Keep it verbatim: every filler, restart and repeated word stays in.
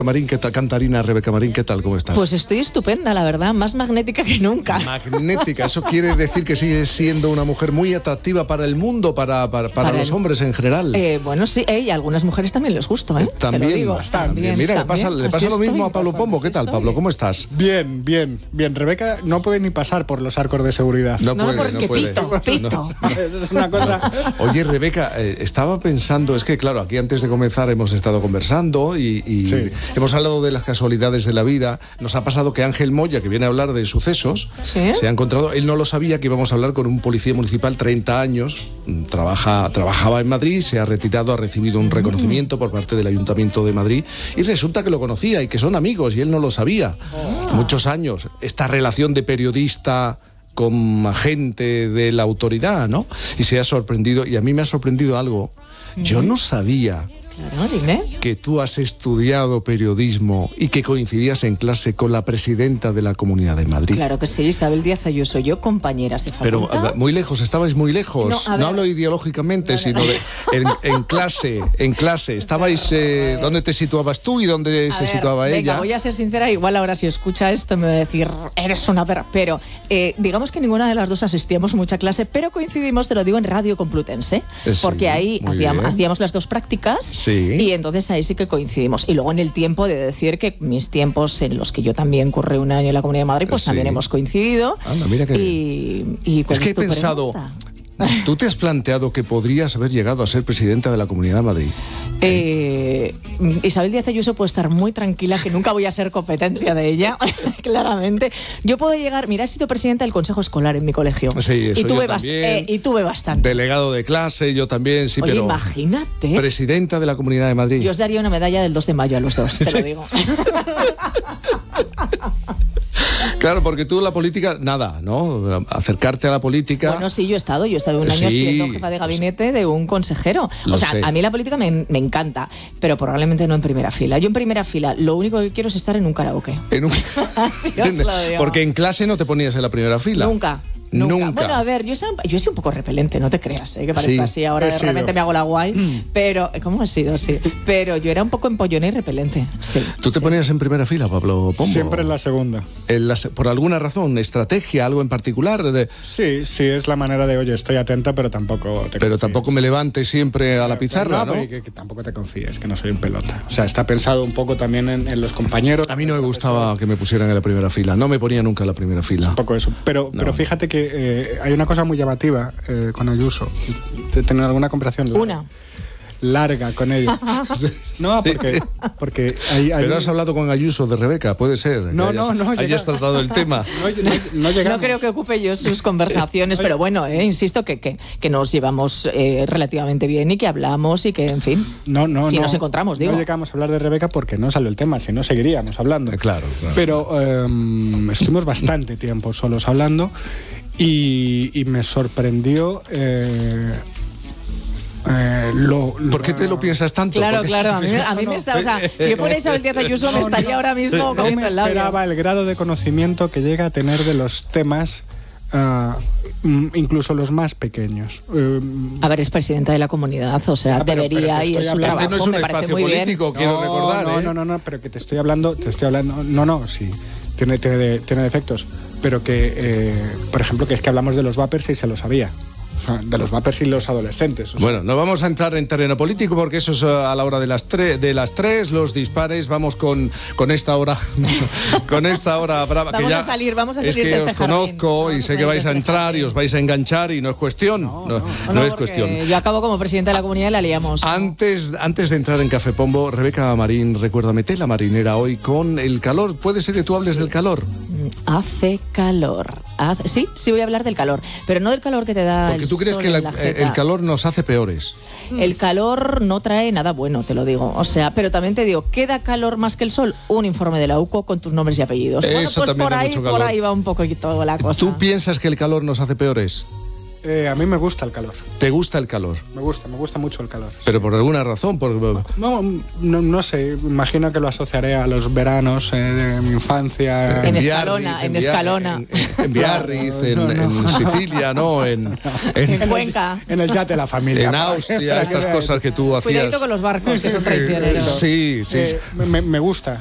Marín, ¿qué tal? Cantarina Rebeca Marín, ¿qué tal? ¿Cómo estás? Pues estoy estupenda, la verdad, más magnética que nunca. Magnética, eso quiere decir que sigues siendo una mujer muy atractiva para el mundo, para, para, para, para los el... hombres en general. Eh, bueno, sí, eh, y a algunas mujeres también les gusto, ¿eh? También, Te lo digo, también. Mira, también. le pasa, le pasa lo mismo a Pablo Pombo. ¿Qué tal, estoy. Pablo? ¿Cómo estás? Bien, bien, bien. Rebeca no puede ni pasar por los arcos de seguridad. No, no puede, porque no puede. pito, pito. No, no. Es una cosa... Oye, Rebeca, eh, estaba pensando, es que claro, aquí antes de comenzar hemos estado conversando y, y sí. hemos hablado de las casualidades de la vida. Nos ha pasado que Ángel Moya, que viene a hablar de sucesos, ¿Sí? se ha encontrado, él no lo sabía, que íbamos a hablar con un policía municipal, treinta años, trabaja, trabajaba en Madrid, se ha retirado, ha recibido un reconocimiento por parte del Ayuntamiento de Madrid y resulta que lo conocía y que son amigos y él no lo sabía. Oh. Muchos años, esta relación de periodista con agente de la autoridad, ¿no? Y se ha sorprendido, y a mí me ha sorprendido algo, mm. yo no sabía... Claro, dime. Que tú has estudiado periodismo y que coincidías en clase con la presidenta de la Comunidad de Madrid. Claro que sí, Isabel Díaz Ayuso, yo compañeras de facultad. Pero muy lejos, estabais muy lejos. No, no hablo ideológicamente, no, no, no. sino de en, en clase, en clase. Estabais, eh, ¿dónde te situabas tú y dónde a se ver, situaba venga, ella? Voy a ser sincera, igual ahora si escucha esto me va a decir, eres una perra. Pero eh, digamos que ninguna de las dos asistíamos mucha clase, pero coincidimos, te lo digo, en Radio Complutense, sí, porque ahí hacíamos, hacíamos las dos prácticas. Sí. Y entonces ahí sí que coincidimos. Y luego en el tiempo de decir que mis tiempos en los que yo también curré un año en la Comunidad de Madrid, pues sí. también hemos coincidido. Anda, mira que y, y es que he pensado, pregunta? ¿Tú te has planteado que podrías haber llegado a ser presidenta de la Comunidad de Madrid? Eh, Isabel Díaz Ayuso puede estar muy tranquila, que nunca voy a ser competencia de ella, claramente. Yo puedo llegar, mira, he sido presidenta del Consejo Escolar en mi colegio. Sí, eso y tuve yo también. Eh, y tuve bastante. Delegado de clase, yo también, sí, Oye, pero... imagínate. Presidenta de la Comunidad de Madrid. Yo os daría una medalla del dos de mayo a los dos, te sí. lo digo. Claro, porque tú la política, nada, ¿no? Acercarte a la política... Bueno, sí, yo he estado, yo he estado un año sí, siendo jefa de gabinete de un consejero. O sea, sé. a mí la política me, me encanta, pero probablemente no en primera fila. Yo en primera fila lo único que quiero es estar en un karaoke. En un... Así os lo digo. Porque en clase no te ponías en la primera fila. Nunca. Nunca. Nunca. Bueno, a ver, yo, yo he sido un poco repelente, no te creas, ¿eh? Que parezca sí, así, ahora de repente sido. me hago la guay, mm. pero, ¿cómo he sido? Sí, pero yo era un poco empollona y repelente, sí. ¿Tú te sí. ponías en primera fila, Pablo Pombo? Siempre en la segunda. En la, ¿Por alguna razón, estrategia, algo en particular? De... Sí, sí, es la manera de, oye, estoy atenta, pero tampoco te Pero confíes. tampoco me levante siempre a la pizarra, ¿no? ¿no? Que, que tampoco te confíes, que no soy un pelota. O sea, está pensado un poco también en, en los compañeros. A mí no me gustaba que me pusieran en la primera fila, no me ponía nunca en la primera fila. Un poco eso, pero, no. pero fíjate que eh, hay una cosa muy llamativa eh, con Ayuso. ¿Te tener alguna comparación? Larga, una. Larga con ella. No, porque, porque hay, hay... Pero has hablado con Ayuso de Rebeca, puede ser. No, hayas, no, no. Hayas tratado el tema. No, no, no, no creo que ocupe yo sus conversaciones, pero bueno, eh, insisto que, que, que nos llevamos eh, relativamente bien y que hablamos y que, en fin, no, no, si no, nos encontramos, digo. No llegamos a hablar de Rebeca porque no salió el tema, si no seguiríamos hablando. Eh, claro, claro. Pero eh, estuvimos bastante tiempo solos hablando. Y, y me sorprendió eh, eh, lo, lo, ¿Por qué te lo piensas tanto? Claro, Porque... claro, a mí, a mí me está, o sea, si yo fuera Isabel Díaz Ayuso me estaría ahora mismo comiendo el labio. No me esperaba el grado de conocimiento que llega a tener de los temas, uh, incluso los más pequeños. Uh, a ver, es presidenta de la comunidad, o sea, pero, debería pero y es su Este trabajo, no es un me espacio político, bien. quiero no, recordar, no, ¿eh? No, no, no, pero que te estoy hablando, te estoy hablando, no, no, sí, tiene, tiene, tiene defectos, pero que, eh, por ejemplo, que es que hablamos de los vapers y se lo sabía. O sea, de los vapers y los adolescentes. O sea. Bueno, no vamos a entrar en terreno político porque eso es a la hora de las tres, de las tres, los dispares. Vamos con, con esta hora, con esta hora brava. Vamos que ya a salir, vamos a salir es que de os este jardín. conozco vamos y sé que vais a entrar y os vais a enganchar y no es cuestión. No, no, no, no, no es cuestión. Yo acabo como presidenta de la comunidad y la liamos. Antes, antes de entrar en Café Pombo, Rebeca Marín, recuérdame, tela marinera hoy con el calor. ¿Puede ser que tú hables sí. del calor? Hace calor. Hace, sí, sí voy a hablar del calor, pero no del calor que te da Porque el tú crees sol que la, en la jeta. El calor nos hace peores. El calor no trae nada bueno, te lo digo. O sea, pero también te digo, ¿qué da calor más que el sol? Un informe de la U C O con tus nombres y apellidos. Eso bueno, pues también por da ahí, mucho calor. por ahí va un poquito la cosa. ¿Tú piensas que el calor nos hace peores? Eh, a mí me gusta el calor. ¿Te gusta el calor? Me gusta, me gusta mucho el calor. Pero por alguna razón, por... No, no, no sé, imagino que lo asociaré a los veranos eh, de mi infancia. En, en Escalona, en, en Escalona. En, en, en Biarritz, en, no, no. en Sicilia, ¿no? En, en, en Cuenca. En el yate de la familia. En Austria, estas cosas que tú hacías. Cuidadito con los barcos, que son traicioneros. Sí, sí. Eh, me, me gusta.